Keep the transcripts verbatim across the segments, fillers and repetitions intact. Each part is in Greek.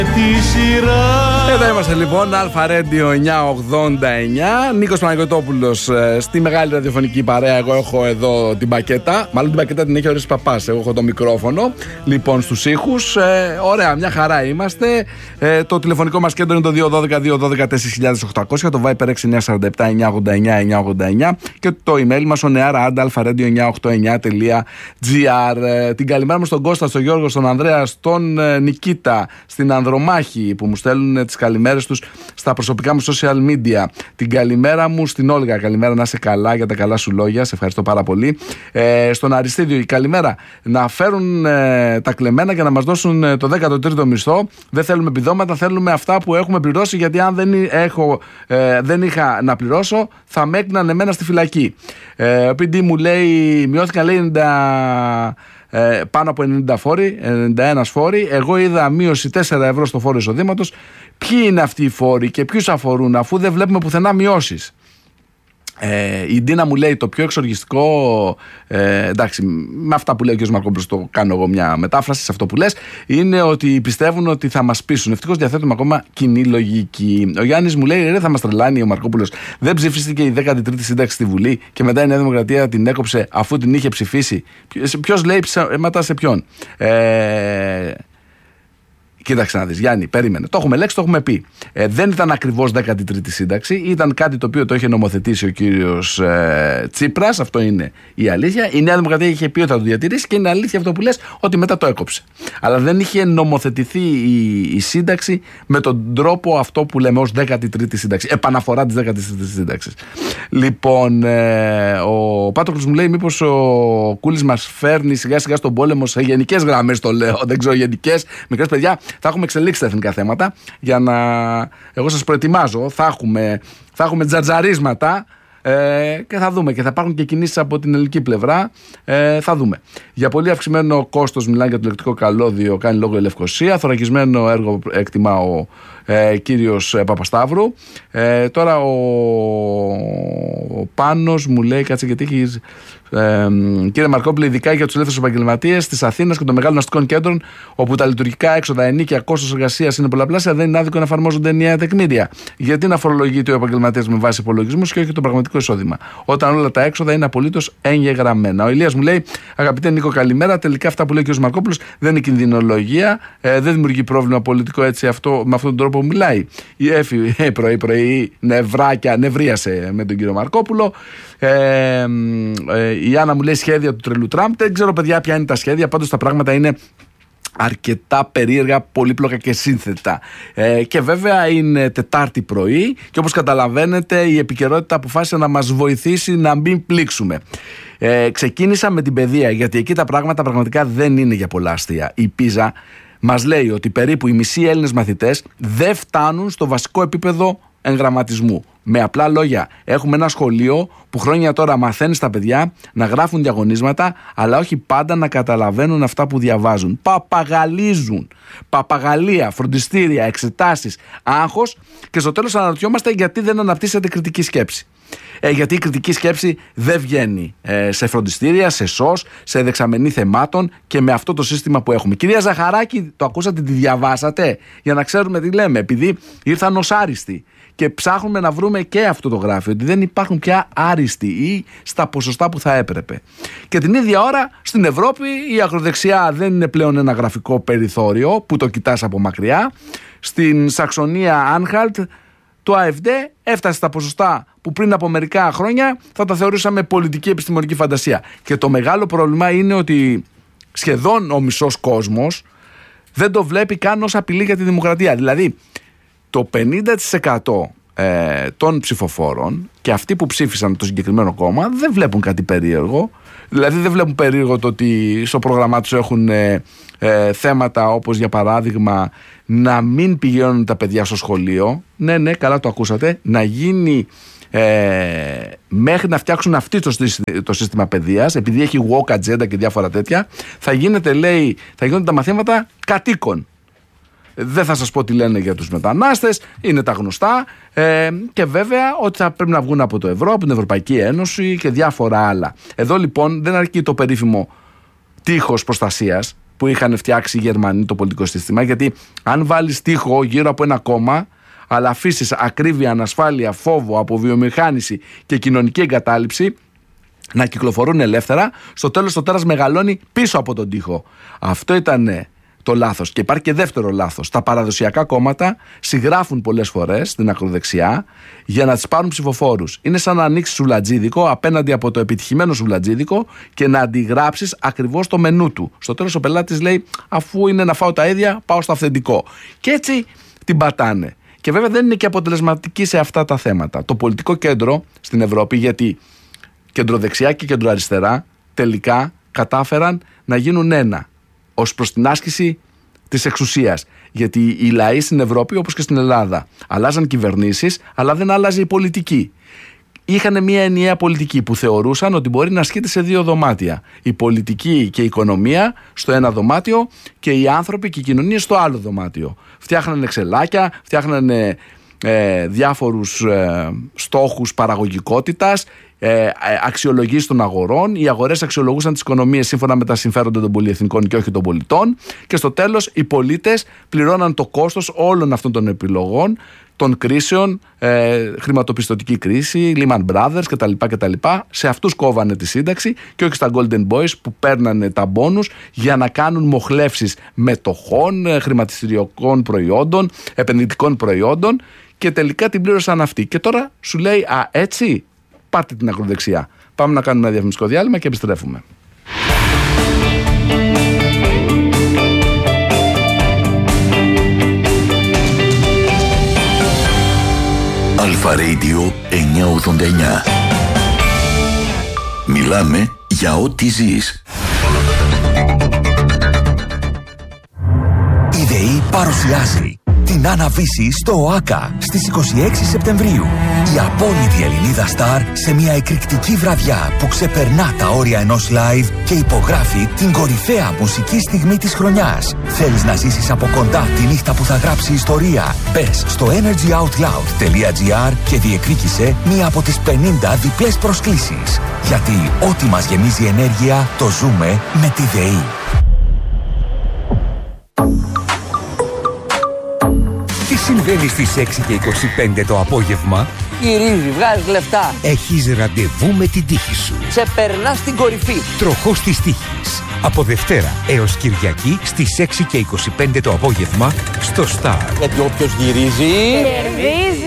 Εδώ είμαστε λοιπόν, Αλφα Ρέντιο εννιακόσια ογδόντα εννιά. Νίκος Παναγιωτόπουλος στη μεγάλη ραδιοφωνική παρέα. Εγώ έχω εδώ την πακέτα. Μάλλον την πακέτα την έχει ο Ρης Παπάς. Εγώ έχω το μικρόφωνο. Λοιπόν, στους ήχους. Ε, ωραία, μια χαρά είμαστε. Ε, το τηλεφωνικό μας κέντρο είναι το δύο ένα δύο δύο ένα δύο τέσσερα χιλιάδες οκτακόσια. Το Viper έξι εννιά τέσσερα επτά εννιακόσια ογδόντα εννιά εννιακόσια ογδόντα εννιά. Και το email μας ονεάρα άντα αλφα ρέντιο εννιακόσια ογδόντα εννιά τελεία τζι άρ. Ε, την καλημέρα μου στον Κώστα, στον Γιώργο, στον Ανδρέα, στον ε, Νικήτα, στην Ανδρομάχη που μου στέλνουν τις καλημέρες τους στα προσωπικά μου social media. Την καλημέρα μου στην Όλγα. Καλημέρα, να είσαι καλά, για τα καλά σου λόγια. Σε ευχαριστώ πάρα πολύ. Ε, στον Αριστίδιο, η καλημέρα. Να φέρουν ε, τα κλεμμένα και να μας δώσουν ε, το δέκατο τρίτο μισθό. Δεν θέλουμε επιδόματα, θέλουμε αυτά που έχουμε πληρώσει. Γιατί αν δεν, έχω, ε, δεν είχα να πληρώσω, θα με έκναν εμένα στη φυλακή. Ε, ο πι ντι μου λέει, μειώθηκαν λέει ενενήντα. Ε, πάνω από ενενήντα φόροι, ενενήντα ένα φόροι. Εγώ είδα μείωση τέσσερα ευρώ στο φόρο εισοδήματος. Ποιοι είναι αυτοί οι φόροι και ποιους αφορούν, αφού δεν βλέπουμε πουθενά μειώσεις? Ε, η Ντίνα μου λέει το πιο εξοργιστικό, ε, εντάξει, με αυτά που λέει ο κ. Μαρκόπουλος, το κάνω εγώ μια μετάφραση σε αυτό που λες, είναι ότι πιστεύουν ότι θα μας πείσουν. Ευτυχώς διαθέτουμε ακόμα κοινή λογική. Ο Γιάννης μου λέει, ρε, θα μας τρελάνει ο Μαρκόπουλος. Δεν ψηφίστηκε η δέκατη τρίτη σύνταξη στη Βουλή και μετά η Νέα Δημοκρατία την έκοψε αφού την είχε ψηφίσει? Ποιος λέει ψέματα σε ποιον? Ε, Κοίταξε να δεις, Γιάννη, περίμενε. Το έχουμε λέξει, το έχουμε πει. Ε, δεν ήταν ακριβώς δέκατη τρίτη σύνταξη, ήταν κάτι το οποίο το είχε νομοθετήσει ο κύριος ε, Τσίπρας. Αυτό είναι η αλήθεια. Η Νέα Δημοκρατία είχε πει ότι θα το διατηρήσει και είναι αλήθεια αυτό που λες, ότι μετά το έκοψε. Αλλά δεν είχε νομοθετηθεί η, η σύνταξη με τον τρόπο αυτό που λέμε ως δέκατη τρίτη σύνταξη. Επαναφορά της δέκατης τρίτης σύνταξης. Λοιπόν, ε, ο Πάτροκλος μου λέει, μήπως ο Κούλης μας φέρνει σιγά σιγά στον πόλεμο σε γενικές γραμμές, το λέω. Δεν ξέρω, γενικές, μικρές παιδιά. Θα έχουμε εξελίξει τα εθνικά θέματα για να. Εγώ σας προετοιμάζω. Θα έχουμε, θα έχουμε τζατζαρίσματα ε, και θα δούμε. Και θα υπάρχουν και κινήσεις από την ελληνική πλευρά. Ε, θα δούμε. Για πολύ αυξημένο κόστος μιλάει για το ηλεκτρικό καλώδιο, κάνει λόγο η Λευκοσία. Θωρακισμένο έργο εκτιμά ο ε, κύριος Παπασταύρου. Ε, τώρα ο, ο Πάνος μου λέει, κάτσε γιατί έχει. Ε, κύριε Μαρκόπουλε, ειδικά για τους ελεύθερους επαγγελματίες της Αθήνας και των μεγάλων αστικών κέντρων, όπου τα λειτουργικά έξοδα, ενίκεια, κόστος εργασίας είναι πολλαπλάσια, δεν είναι άδικο να εφαρμόζονται ενιαία τεκμήρια? Γιατί να φορολογείται ο επαγγελματίας με βάση υπολογισμούς και όχι το πραγματικό εισόδημα, όταν όλα τα έξοδα είναι απολύτως εγγεγραμμένα? Ο Ηλίας μου λέει, αγαπητέ Νίκο, καλημέρα. Τελικά αυτά που λέει ο κ. Μαρκόπουλος δεν είναι κινδυνολογία, ε, δεν δημιουργεί πρόβλημα πολιτικό έτσι αυτό, με αυτόν τον τρόπο που μιλάει. Η Εφη ε, πρωί-πρωί νευράκια, νευρίασε με τον κύριο Μαρκόπουλο. Ε, ε, η Άννα μου λέει σχέδια του τρελού Τραμπ. Δεν ξέρω, παιδιά, ποια είναι τα σχέδια. Πάντως τα πράγματα είναι αρκετά περίεργα, πολύπλοκα και σύνθετα. Ε, και βέβαια είναι Τετάρτη πρωί και όπως καταλαβαίνετε η επικαιρότητα αποφάσισε να μας βοηθήσει να μην πλήξουμε. Ε, ξεκίνησα με την παιδεία, γιατί εκεί τα πράγματα πραγματικά δεν είναι για πολλά αστεία. Η Πίζα μας λέει ότι περίπου οι μισοί Έλληνες μαθητές δεν φτάνουν στο βασικό επίπεδο εγγραμματισμού. Με απλά λόγια, έχουμε ένα σχολείο που χρόνια τώρα μαθαίνει στα παιδιά να γράφουν διαγωνίσματα, αλλά όχι πάντα να καταλαβαίνουν αυτά που διαβάζουν. Παπαγαλίζουν. Παπαγαλία, φροντιστήρια, εξετάσεις, άγχος, και στο τέλος αναρωτιόμαστε γιατί δεν αναπτύσσεται κριτική σκέψη. Ε, γιατί η κριτική σκέψη δεν βγαίνει ε, σε φροντιστήρια, σε σως, σε δεξαμενή θεμάτων και με αυτό το σύστημα που έχουμε. Κυρία Ζαχαράκη, το ακούσατε, τη διαβάσατε, για να ξέρουμε τι λέμε, επειδή ήρθαν ως άριστοι. Και ψάχνουμε να βρούμε και αυτό το γράφει, ότι δεν υπάρχουν πια άριστοι ή στα ποσοστά που θα έπρεπε. Και την ίδια ώρα στην Ευρώπη η ακροδεξιά δεν είναι πλέον ένα γραφικό περιθώριο που το κοιτάς από μακριά. Στην Σαξονία Άνχαλτ το ΑΕΦΔ έφτασε στα ποσοστά που πριν από μερικά χρόνια θα τα θεωρούσαμε πολιτική επιστημονική φαντασία. Και το μεγάλο πρόβλημα είναι ότι σχεδόν ο μισός κόσμος δεν το βλέπει καν ως απειλή για τη δημοκρατία. Δηλαδή το πενήντα τοις εκατό ε, των ψηφοφόρων και αυτοί που ψήφισαν το συγκεκριμένο κόμμα δεν βλέπουν κάτι περίεργο. Δηλαδή δεν βλέπουν περίεργο το ότι στο πρόγραμμά τους έχουν ε, ε, θέματα όπως για παράδειγμα να μην πηγαίνουν τα παιδιά στο σχολείο. Ναι, ναι, καλά το ακούσατε. Να γίνει ε, μέχρι να φτιάξουν αυτοί το, το σύστημα παιδείας, επειδή έχει woke agenda και διάφορα τέτοια, θα γίνεται, λέει, θα γίνονται τα μαθήματα κατοίκων. Δεν θα σας πω τι λένε για τους μετανάστες, είναι τα γνωστά, ε, και βέβαια ότι θα πρέπει να βγουν από το ευρώ, από την Ευρωπαϊκή Ένωση και διάφορα άλλα. Εδώ λοιπόν δεν αρκεί το περίφημο τείχος προστασίας, που είχαν φτιάξει οι Γερμανοί το πολιτικό σύστημα. Γιατί αν βάλεις τείχο γύρω από ένα κόμμα, αλλά αφήσεις ακρίβεια, ανασφάλεια, φόβο, αποβιομηχάνηση και κοινωνική εγκατάλειψη να κυκλοφορούν ελεύθερα, στο τέλος το τέρας μεγαλώνει πίσω από τον τοίχο. Αυτό ήταν το λάθος. Και υπάρχει και δεύτερο λάθος. Τα παραδοσιακά κόμματα συγγράφουν πολλές φορές στην ακροδεξιά για να τις πάρουν ψηφοφόρους. Είναι σαν να ανοίξεις σουλατζίδικο απέναντι από το επιτυχημένο σουλατζίδικο και να αντιγράψεις ακριβώς το μενού του. Στο τέλος ο πελάτης λέει, αφού είναι να φάω τα ίδια, πάω στο αυθεντικό. Και έτσι την πατάνε. Και βέβαια δεν είναι και αποτελεσματική σε αυτά τα θέματα. Το πολιτικό κέντρο στην Ευρώπη, γιατί κεντροδεξιά και κεντροαριστερά τελικά κατάφεραν να γίνουν ένα ως προς την άσκηση της εξουσίας. Γιατί οι λαοί στην Ευρώπη, όπως και στην Ελλάδα, αλλάζαν κυβερνήσεις, αλλά δεν άλλαζε η πολιτική. Είχαν μια ενιαία πολιτική που θεωρούσαν ότι μπορεί να ασκείται σε δύο δωμάτια. Η πολιτική και η οικονομία στο ένα δωμάτιο και οι άνθρωποι και οι κοινωνίες στο άλλο δωμάτιο. Φτιάχνανε ξελάκια, φτιάχνανε ε, διάφορους ε, στόχους παραγωγικότητας, ε, αξιολογήσεις των αγορών. Οι αγορές αξιολογούσαν τις οικονομίες σύμφωνα με τα συμφέροντα των πολυεθνικών και όχι των πολιτών. Και στο τέλος οι πολίτες πληρώναν το κόστος όλων αυτών των επιλογών, των κρίσεων, ε, χρηματοπιστωτική κρίση, Lehman Brothers κτλ, κτλ. Σε αυτούς κόβανε τη σύνταξη και όχι στα Golden Boys που παίρνανε τα μπόνους για να κάνουν μοχλεύσεις μετοχών, χρηματιστηριακών προϊόντων, επενδυτικών προϊόντων και τελικά την πλήρωσαν αυτοί. Και τώρα σου λέει, α, έτσι, πάρτε την ακροδεξιά. Πάμε να κάνουμε ένα διαφημιστικό διάλειμμα και επιστρέφουμε. Αλφα Radio εννιακόσια ογδόντα εννιά. Μιλάμε για ό,τι ζεις. Η ΔΕΗ παρουσιάζει την Άννα-Βύση στο ΟΑΚΑ στις είκοσι έξι Σεπτεμβρίου. Η απόλυτη Ελληνίδα στάρ σε μια εκρηκτική βραδιά που ξεπερνά τα όρια ενός live και υπογράφει την κορυφαία μουσική στιγμή της χρονιάς. Θέλεις να ζήσεις από κοντά τη νύχτα που θα γράψει ιστορία? Μπες στο energyoutloud.gr και διεκδίκησε μία από τις πενήντα διπλές προσκλήσεις. Γιατί ό,τι μας γεμίζει ενέργεια το ζούμε με τη ΔΕΗ. Τι συμβαίνει στις έξι και είκοσι πέντε το απόγευμα? Γυρίζει, βγάζεις λεφτά. Έχεις ραντεβού με την τύχη σου. Σε περνά στην κορυφή. Τροχός της τύχης. Από Δευτέρα έως Κυριακή στις έξι και είκοσι πέντε το απόγευμα στο Star. Γιατί όποιος γυρίζει... κερδίζει.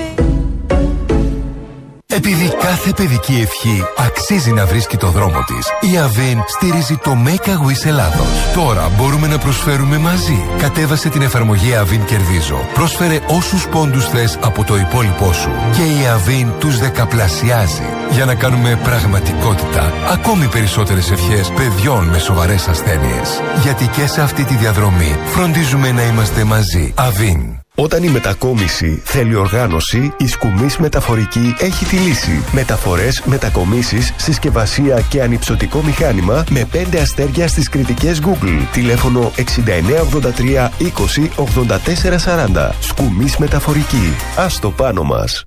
Επειδή κάθε παιδική ευχή αξίζει να βρίσκει το δρόμο της, η Avin στηρίζει το Make a Wish Ελλάδος. Τώρα μπορούμε να προσφέρουμε μαζί. Κατέβασε την εφαρμογή Avin Κερδίζω. Πρόσφερε όσους πόντους θες από το υπόλοιπό σου και η Avin τους δεκαπλασιάζει για να κάνουμε πραγματικότητα ακόμη περισσότερες ευχές παιδιών με σοβαρές ασθένειες. Γιατί και σε αυτή τη διαδρομή φροντίζουμε να είμαστε μαζί. Avin. Όταν η μετακόμιση θέλει οργάνωση, η Σκουμής Μεταφορική έχει τη λύση. Μεταφορές, μετακομίσεις, συσκευασία και ανυψωτικό μηχάνημα με πέντε αστέρια στις κριτικές Google. Τηλέφωνο εξήντα εννέα ογδόντα τρία είκοσι ογδόντα τέσσερα σαράντα. Σκουμής Μεταφορική. Ας το πάνω μας.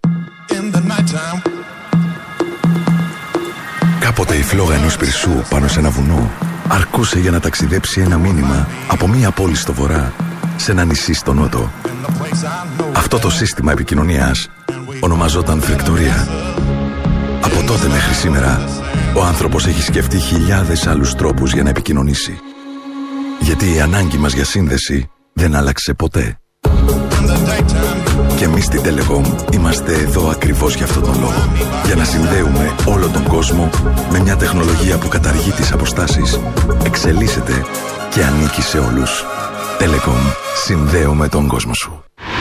Κάποτε η φλόγα ενός πυρσού πάνω σε ένα βουνό αρκούσε για να ταξιδέψει ένα μήνυμα από μία πόλη στο βορρά σε ένα νησί στο νότο. Αυτό το σύστημα επικοινωνίας ονομαζόταν φρεκτορία. Από τότε μέχρι σήμερα ο άνθρωπος έχει σκεφτεί χιλιάδες άλλους τρόπους για να επικοινωνήσει. Γιατί η ανάγκη μας για σύνδεση δεν άλλαξε ποτέ. Και εμείς στην Telecom είμαστε εδώ ακριβώς για αυτόν τον λόγο. Για να συνδέουμε όλο τον κόσμο με μια τεχνολογία που καταργεί τις αποστάσεις, εξελίσσεται και ανήκει σε όλους. Telecom. Συνδέουμε τον κόσμο σου.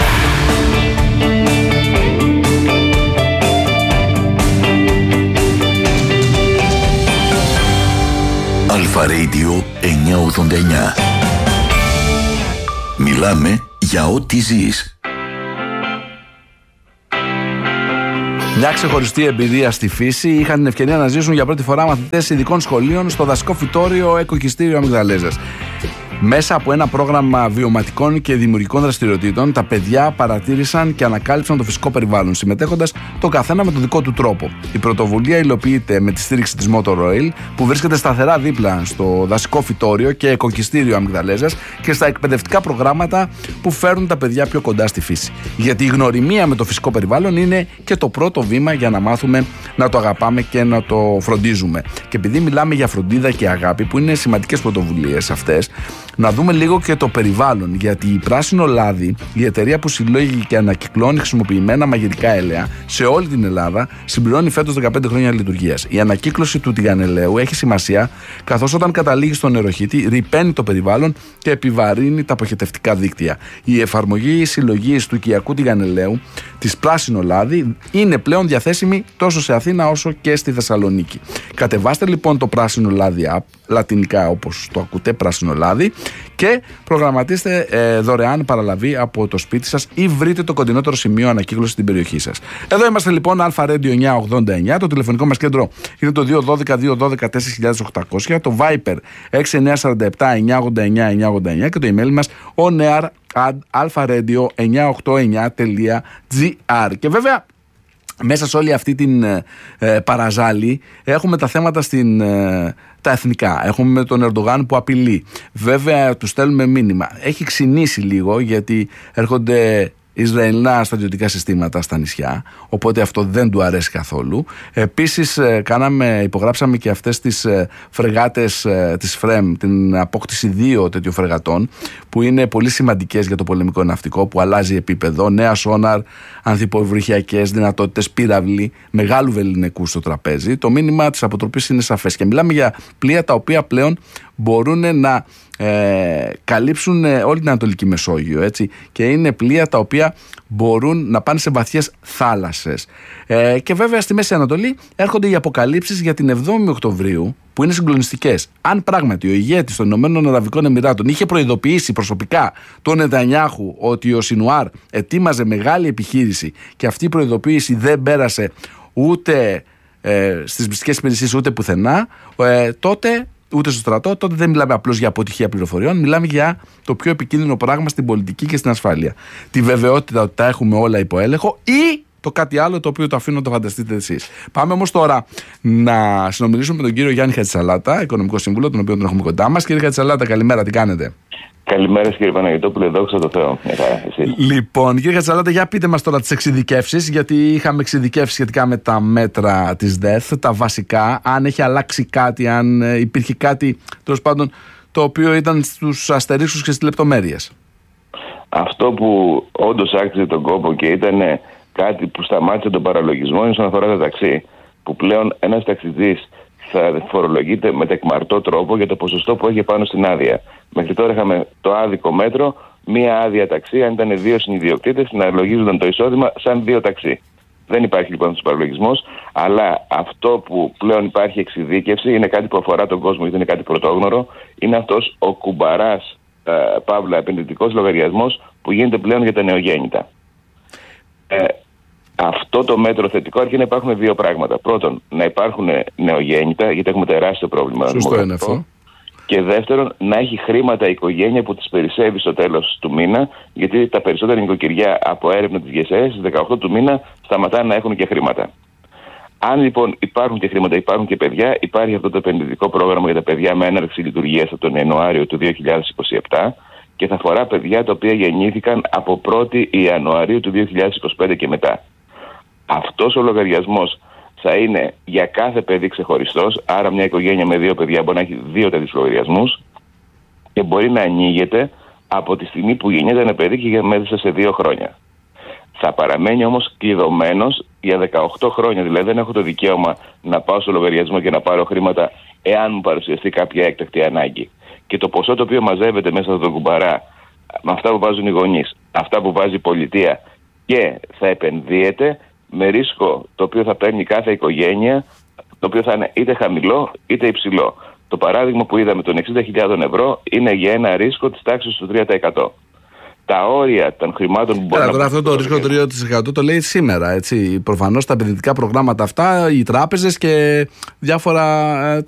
Αλφα Radio εννιακόσια ογδόντα εννιά. Μιλάμε για ό,τι ζεις. Μια ξεχωριστή εμπειρία στη φύση είχαν την ευκαιρία να ζήσουν για πρώτη φορά μαθητές ειδικών σχολείων στο δασικό φυτόριο Εκοχιστήριο Αμυγδαλέζας. Μέσα από ένα πρόγραμμα βιωματικών και δημιουργικών δραστηριοτήτων, τα παιδιά παρατήρησαν και ανακάλυψαν το φυσικό περιβάλλον, συμμετέχοντας το καθένα με τον δικό του τρόπο. Η πρωτοβουλία υλοποιείται με τη στήριξη της Motor Oil, που βρίσκεται σταθερά δίπλα στο δασικό φυτόριο και εκοκιστήριο Αμυγδαλέζας και στα εκπαιδευτικά προγράμματα που φέρνουν τα παιδιά πιο κοντά στη φύση. Γιατί η γνωριμία με το φυσικό περιβάλλον είναι και το πρώτο βήμα για να μάθουμε να το αγαπάμε και να το φροντίζουμε. Και επειδή μιλάμε για φροντίδα και αγάπη, που είναι σημαντικές πρωτοβουλίες αυτές, να δούμε λίγο και το περιβάλλον. Γιατί η Πράσινο Λάδι, η εταιρεία που συλλέγει και ανακυκλώνει χρησιμοποιημένα μαγειρικά έλαια σε όλη την Ελλάδα, συμπληρώνει φέτος δεκαπέντε χρόνια λειτουργίας. Η ανακύκλωση του τηγανελαίου έχει σημασία, καθώς όταν καταλήγει στον νεροχύτη, ρυπαίνει το περιβάλλον και επιβαρύνει τα αποχετευτικά δίκτυα. Η εφαρμογή συλλογής του οικιακού τηγανελαίου της Πράσινο Λάδι είναι πλέον διαθέσιμη τόσο σε Αθήνα όσο και στη Θεσσαλονίκη. Κατεβάστε λοιπόν το Πράσινο Λάδι app, λατινικά όπως το ακούτε, Πράσινο Λάδι, και προγραμματίστε ε, δωρεάν παραλαβή από το σπίτι σας ή βρείτε το κοντινότερο σημείο ανακύκλωσης στην περιοχή σας. Εδώ είμαστε λοιπόν, Αλφα Radio εννιακόσια ογδόντα εννιά. Το τηλεφωνικό μας κέντρο είναι το δύο ένα δύο δύο ένα δύο τέσσερα οκτακόσια, το Viper έξι εννιά τέσσερα επτά εννιά ογδόντα εννιά εννιά ογδόντα εννιά και το email μας on air at alpharadio εννιακόσια ογδόντα εννιά τελεία gr. Και βέβαια, μέσα σε όλη αυτή την ε, παραζάλη έχουμε τα θέματα στην, ε, τα εθνικά. Έχουμε τον Ερντογάν που απειλεί. Βέβαια του στέλνουμε μήνυμα. Έχει ξυνήσει λίγο, γιατί έρχονται Ισραηλινά στρατιωτικά συστήματα στα νησιά, οπότε αυτό δεν του αρέσει καθόλου. Επίσης κάναμε, υπογράψαμε και αυτές τις φρεγάτες της ΦΡΕΜ, την απόκτηση δύο τέτοιων φρεγατών, που είναι πολύ σημαντικές για το πολεμικό ναυτικό, που αλλάζει επίπεδο, νέα σόναρ, ανθιποβρυχιακές δυνατότητες, πύραυλοι μεγάλου βεληνικού στο τραπέζι. Το μήνυμα της αποτροπής είναι σαφές και μιλάμε για πλοία τα οποία πλέον μπορούν να ε, καλύψουν όλη την Ανατολική Μεσόγειο, έτσι, και είναι πλοία τα οποία μπορούν να πάνε σε βαθιές θάλασσες. Ε, και βέβαια στη Μέση Ανατολή έρχονται οι αποκαλύψεις για την εβδόμη Οκτωβρίου, που είναι συγκλονιστικές. Αν πράγματι ο ηγέτης των Ηνωμένων Αραβικών Εμιράτων είχε προειδοποιήσει προσωπικά τον Νετανιάχου ότι ο Σινουάρ ετοίμαζε μεγάλη επιχείρηση και αυτή η προειδοποίηση δεν πέρασε ούτε ε, στις μυστικές υπηρεσίες ούτε πουθενά, ε, τότε ούτε στο στρατό, τότε δεν μιλάμε απλώς για αποτυχία πληροφοριών, μιλάμε για το πιο επικίνδυνο πράγμα στην πολιτική και στην ασφάλεια. Τη βεβαιότητα ότι τα έχουμε όλα υπό έλεγχο ή το κάτι άλλο το οποίο το αφήνω να το φανταστείτε εσείς. Πάμε όμως τώρα να συνομιλήσουμε με τον κύριο Γιάννη Χατζησαλάτα, οικονομικό σύμβουλο, τον οποίο τον έχουμε κοντά μας. Κύριε Χατζησαλάτα, καλημέρα, τι κάνετε? Καλημέρα κύριε Παναγιωτόπουλε, δόξα τω Θεώ. Λοιπόν, κύριε Χατζησαλάτα, για πείτε μας τώρα τις εξειδικεύσεις, γιατί είχαμε εξειδικεύσει σχετικά με τα μέτρα της ΔΕΘ, τα βασικά, αν έχει αλλάξει κάτι, αν υπήρχε κάτι, τέλος πάντων, το οποίο ήταν στους αστερίσκους και στις λεπτομέρειες. Αυτό που όντως άξιζε τον κόπο και ήταν κάτι που σταμάτησε τον παραλογισμό είναι όσον αφορά τα ταξί, που πλέον ένας ταξιτζής θα φορολογείται με τεκμαρτό τρόπο για το ποσοστό που έχει πάνω στην άδεια. Μέχρι τώρα είχαμε το άδικο μέτρο, μία άδεια ταξί, αν ήταν δύο συνειδιοκτήτες, να λογίζονταν το εισόδημα σαν δύο ταξί. Δεν υπάρχει λοιπόν αυτός ο παραλογισμός, αλλά αυτό που πλέον υπάρχει εξειδίκευση είναι κάτι που αφορά τον κόσμο, γιατί είναι κάτι πρωτόγνωρο, είναι αυτός ο κουμπαράς, ε, παύλα επενδυτικός λογαριασμός που γίνεται πλέον για τα νεογέννητα. Ε, Αυτό το μέτρο θετικό αρχίζει να υπάρχουν δύο πράγματα. Πρώτον, να υπάρχουν νεογέννητα, γιατί έχουμε τεράστιο πρόβλημα. Σωστό είναι αυτό. Και δεύτερον, να έχει χρήματα η οικογένεια που τις περισσεύει στο τέλος του μήνα, γιατί τα περισσότερα νοικοκυριά από έρευνα της ΓΕΣΕ στις δεκαοκτώ του μήνα σταματάνε να έχουν και χρήματα. Αν λοιπόν υπάρχουν και χρήματα, υπάρχουν και παιδιά, υπάρχει αυτό το επενδυτικό πρόγραμμα για τα παιδιά με έναρξη λειτουργίας από τον Ιανουάριο του δύο χιλιάδες είκοσι επτά και θα αφορά παιδιά τα οποία γεννήθηκαν από πρώτη Ιανουαρίου του δύο χιλιάδες είκοσι πέντε και μετά. Αυτός ο λογαριασμός θα είναι για κάθε παιδί ξεχωριστός, άρα μια οικογένεια με δύο παιδιά μπορεί να έχει δύο τέτοιους λογαριασμούς και μπορεί να ανοίγεται από τη στιγμή που γεννιέται ένα παιδί και μέσα σε δύο χρόνια. Θα παραμένει όμως κλειδωμένος για δεκαοκτώ χρόνια, δηλαδή δεν έχω το δικαίωμα να πάω στο λογαριασμό και να πάρω χρήματα εάν μου παρουσιαστεί κάποια έκτακτη ανάγκη. Και το ποσό το οποίο μαζεύεται μέσα από τον κουμπαρά, με αυτά που βάζουν οι γονείς, αυτά που βάζει η πολιτεία και θα επενδύεται με ρίσκο το οποίο θα παίρνει κάθε οικογένεια, το οποίο θα είναι είτε χαμηλό είτε υψηλό. Το παράδειγμα που είδαμε των εξήντα χιλιάδες ευρώ είναι για ένα ρίσκο της τάξης του τρία τοις εκατό. Τα όρια των χρημάτων που μπορεί να... Τώρα αυτό το ρίσκο του τρία τοις εκατό το λέει σήμερα, έτσι. Προφανώς τα επενδυτικά προγράμματα αυτά, οι τράπεζες και διάφορα